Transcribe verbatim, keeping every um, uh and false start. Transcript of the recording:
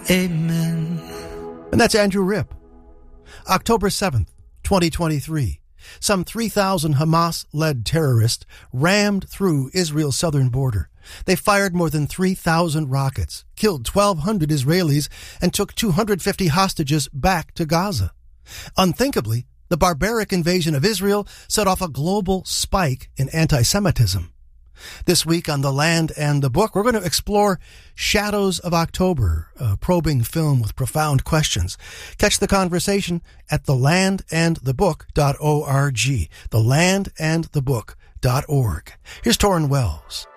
Amen. And that's Andrew Ripp. October seventh, twenty twenty-three. Some three thousand Hamas-led terrorists rammed through Israel's southern border. They fired more than three thousand rockets, killed twelve hundred Israelis, and took two hundred fifty hostages back to Gaza. Unthinkably, the barbaric invasion of Israel set off a global spike in anti-Semitism. This week on The Land and the Book, we're going to explore Shadows of October, a probing film with profound questions. Catch the conversation at the land and the book dot org. the land and the book dot org. Here's Torrin Wells.